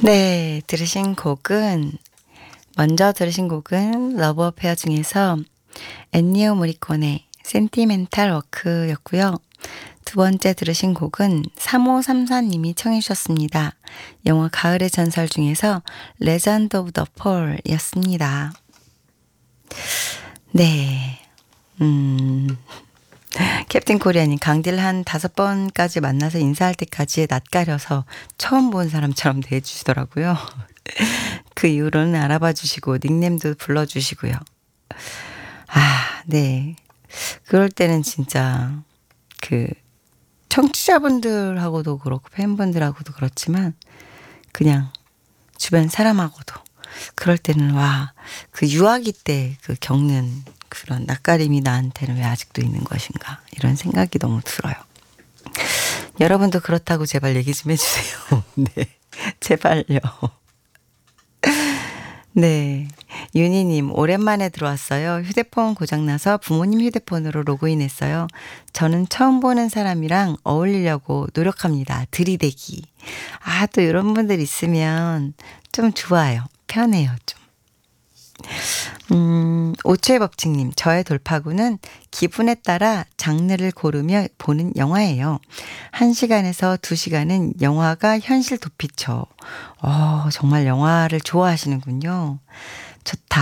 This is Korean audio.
네, 먼저 들으신 곡은 러브 어페어 중에서 엔니오 모리코네 센티멘탈 워크였고요. 두 번째 들으신 곡은 3534님이 청해 주셨습니다. 영화 가을의 전설 중에서 레전드 오브 더 폴이었습니다. 네, 캡틴 코리아님 강딜 한 5번까지 만나서 인사할 때까지 낯가려서 처음 본 사람처럼 대해주시더라고요. 그 이후로는 알아봐 주시고 닉네임도 불러주시고요. 네. 그럴 때는 진짜 그 청취자분들하고도 그렇고 팬분들하고도 그렇지만 그냥 주변 사람하고도 그럴 때는 그 유아기 때 그 겪는 그런 낯가림이 나한테는 왜 아직도 있는 것인가 이런 생각이 너무 들어요. 여러분도 그렇다고 제발 얘기 좀 해주세요. 네. 제발요. 네. 윤희님, 오랜만에 들어왔어요. 휴대폰 고장나서 부모님 휴대폰으로 로그인했어요. 저는 처음 보는 사람이랑 어울리려고 노력합니다. 들이대기. 또 이런 분들 있으면 좀 좋아요. 편해요, 좀. 오초의 법칙님, 저의 돌파구는 기분에 따라 장르를 고르며 보는 영화예요. 1시간에서 2시간은 영화가 현실 도피처. 정말 영화를 좋아하시는군요. 좋다.